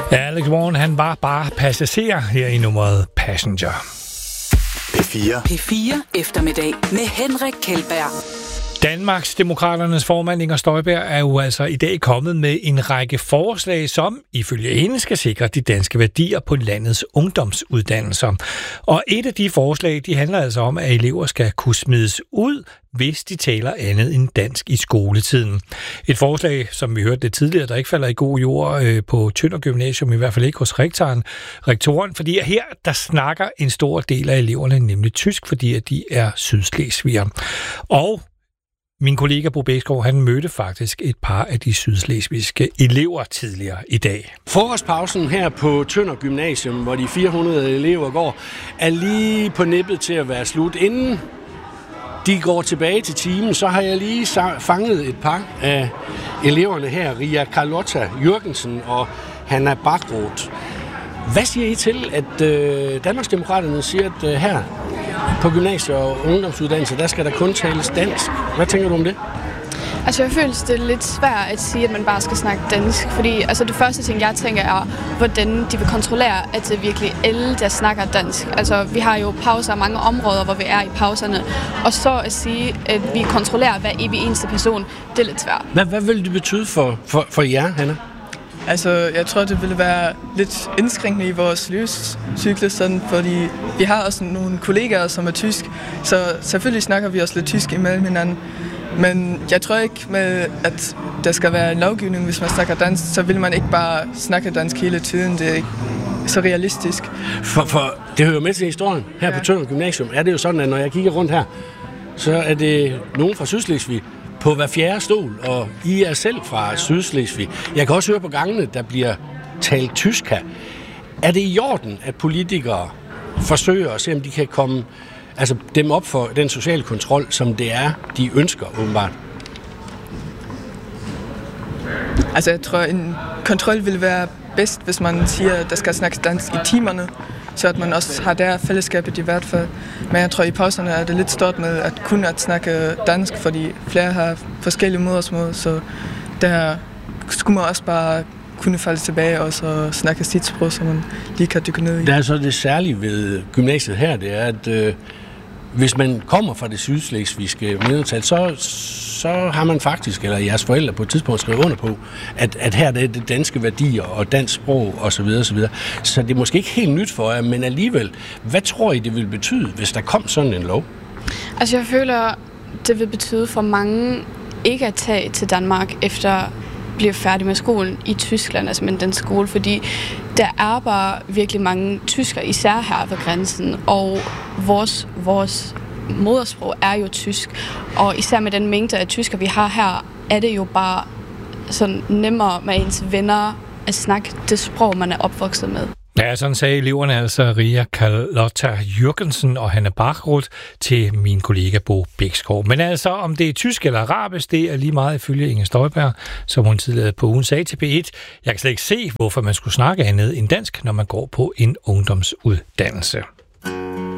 Ja, Alex Warren, han var bare passager her i nummeret Passenger. P4 eftermiddag med Henrik Kjeldberg. Danmarks Demokraternes formand Inger Støjberg er jo altså i dag kommet med en række forslag, som ifølge hende skal sikre de danske værdier på landets ungdomsuddannelser. Og et af de forslag, de handler altså om, at elever skal kunne smides ud, hvis de taler andet end dansk i skoletiden. Et forslag, som vi hørte det tidligere, der ikke falder i god jord på Tønder Gymnasium, i hvert fald ikke hos rektoren, fordi her der snakker en stor del af eleverne nemlig tysk, fordi at de er sydslesvigere. Og min kollega Bo Bæksgaard, han mødte faktisk et par af de sydslesvigske elever tidligere i dag. Frokostpausen her på Tønder Gymnasium, hvor de 400 elever går, er lige på nippet til at være slut. Inden de går tilbage til timen, så har jeg lige fanget et par af eleverne her, Ria Carlotta Jürgensen og Hanna Bachroth. Hvad siger I til, at Danmarksdemokraterne siger, at her på gymnasier og ungdomsuddannelser, der skal der kun tales dansk? Hvad tænker du om det? Altså jeg føler, det er lidt svært at sige, at man bare skal snakke dansk, fordi altså det første ting, jeg tænker er, hvordan de vil kontrollere, at det virkelig alle, der snakker dansk. Altså vi har jo pauser mange områder, hvor vi er i pauserne, og så at sige, at vi kontrollerer hver evig eneste person, det er lidt svært. Hvad vil det betyde for jer, Hanna? Altså, jeg tror, det ville være lidt indskrænkende i vores livscyklus, sådan, fordi vi har også nogle kollegaer, som er tysk, så selvfølgelig snakker vi også lidt tysk imellem hinanden. Men jeg tror ikke med, at der skal være en lovgivning, hvis man snakker dansk, så vil man ikke bare snakke dansk hele tiden. Det er ikke så realistisk. For det hører med til historien. Her på Tønder Gymnasium er det jo sådan, at når jeg kigger rundt her, så er det nogen fra Sydslesvig på hver fjerde stol, og I er selv fra Sydslesvig. Jeg kan også høre på gangene, der bliver talt tysk her. Er det i orden, at politikere forsøger at se, om de kan komme dem op for den sociale kontrol, som det er, de ønsker åbenbart? Altså jeg tror, en kontrol vil være bedst, hvis man siger, at der skal snakkes dansk i timerne, så at man også har der fællesskabet i hvert fald. Men jeg tror, i pauserne er det lidt stort med at kun at snakke dansk, fordi flere har forskellige modersmål, så der skulle man også bare kunne falde tilbage og så snakke sit sprog, så man lige kan dykke ned i. Der er så det særlige ved gymnasiet her, det er, at hvis man kommer fra det sydslesvigske mindretal, så har man faktisk, eller jeres forældre på et tidspunkt skrevet under på, at her er det danske værdier og dansk sprog osv. osv. Så det er måske ikke helt nyt for jer, men alligevel, hvad tror I, det vil betyde, hvis der kom sådan en lov? Altså jeg føler, det vil betyde for mange ikke at tage til Danmark efter blive færdig med skolen i Tyskland, altså med den skole, fordi der er bare virkelig mange tyskere, især her ved grænsen, og vores modersprog er jo tysk, og især med den mængde af tysker, vi har her, er det jo bare sådan nemmere med ens venner at snakke det sprog, man er opvokset med. Ja, sådan sagde eleverne altså Ria Carlotta Jürgensen og Hanna Bachroth til min kollega Bo Bæksgaard. Men altså, om det er tysk eller arabisk, det er lige meget ifølge Inger Støjberg, som hun tidligere på ugen sagde til P1. Jeg kan slet ikke se, hvorfor man skulle snakke andet end dansk, når man går på en ungdomsuddannelse.